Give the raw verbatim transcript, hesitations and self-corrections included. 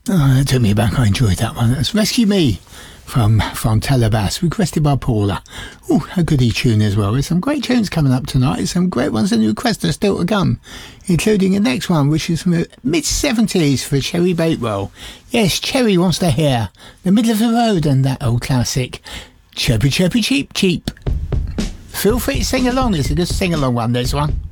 Oh, that took me back. I enjoyed that one. That's Rescue Me from Fontella Bass, requested by Paula. Oh, a goodie tune as well. There's some great tunes coming up tonight. Some great ones in the request are still to come, including the next one, which is from the mid seventies for Cherry Bakewell. Yes, Cherry wants to hear The Middle of the Road and that old classic, Chirpy Chirpy Cheep Cheep. Feel free to sing along. It's a good sing along one, this one.